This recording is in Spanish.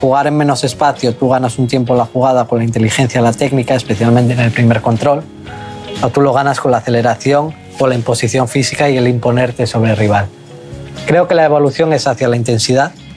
jugar en menos espacio, tú ganas un tiempo en la jugada con la inteligencia, la técnica, especialmente en el primer control, o tú lo ganas con la aceleración o la imposición física y el imponerte sobre el rival. Creo que la evolución es hacia la intensidad